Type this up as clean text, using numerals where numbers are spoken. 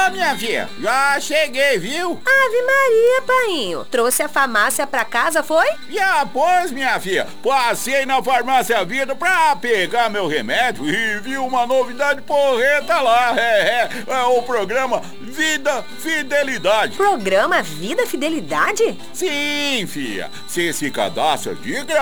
minha filha, já cheguei, viu? Ave Maria, painho. Trouxe a farmácia pra casa, foi? Já, pois, minha filha, passei na farmácia Vida pra pegar meu remédio e vi uma novidade porreta lá. É o programa Vida Fidelidade. Programa Vida Fidelidade? Sim, filha, você se cadastra de graça.